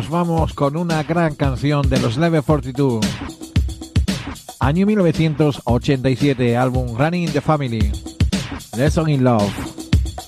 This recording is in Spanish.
nos vamos con una gran canción de los Level 42. Año 1987, álbum Running in the Family, Lesson in Love.